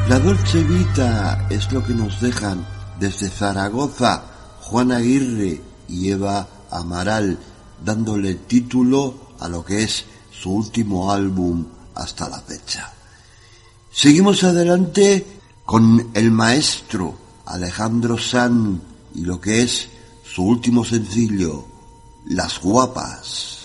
La Dolce Vita es lo que nos dejan desde Zaragoza Juan Aguirre y Eva Amaral, dándole título a lo que es su último álbum hasta la fecha. Seguimos adelante con el maestro Alejandro Sanz y lo que es su último sencillo, Las Guapas.